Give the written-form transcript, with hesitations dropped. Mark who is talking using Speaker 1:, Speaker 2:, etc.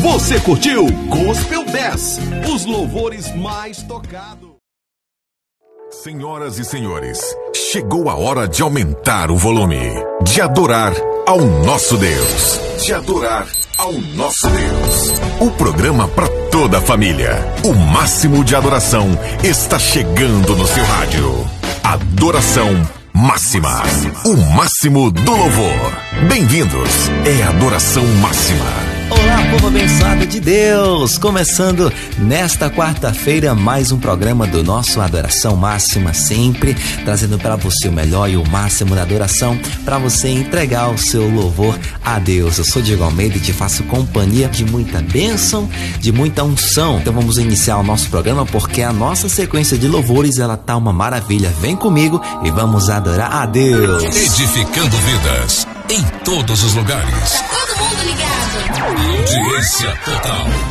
Speaker 1: Você curtiu Gospel 10, os louvores mais tocados.
Speaker 2: Senhoras e senhores, chegou a hora de aumentar o volume, de adorar ao nosso Deus, de adorar ao nosso Deus. O programa para toda a família, o máximo de adoração está chegando no seu rádio. Adoração Máxima, o máximo do louvor. Bem-vindos, é Adoração Máxima.
Speaker 3: Olá, povo abençoado de Deus! Começando nesta quarta-feira mais um programa do nosso Adoração Máxima, sempre trazendo para você o melhor e o máximo da adoração, para você entregar o seu louvor a Deus. Eu sou Diego Almeida e te faço companhia de muita bênção, de muita unção. Então vamos iniciar o nosso programa porque a nossa sequência de louvores, ela tá uma maravilha. Vem comigo e vamos adorar a Deus.
Speaker 2: Edificando vidas em todos os lugares.
Speaker 4: Todo mundo ligado.
Speaker 2: Audiência total.